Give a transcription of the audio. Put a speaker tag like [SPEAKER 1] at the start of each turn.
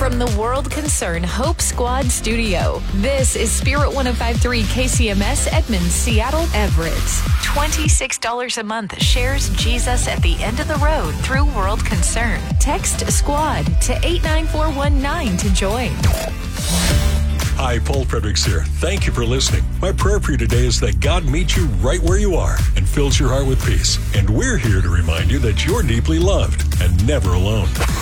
[SPEAKER 1] from the World Concern Hope Squad studio, this is Spirit 105.3 KCMS Edmonds, Seattle, Everett. $26 a month shares Jesus at the end of the road through World Concern. Text SQUAD to 89419 to join.
[SPEAKER 2] Hi, Paul Fredericks here. Thank you for listening. My prayer for you today is that God meets you right where you are and fills your heart with peace. And we're here to remind you that you're deeply loved and never alone.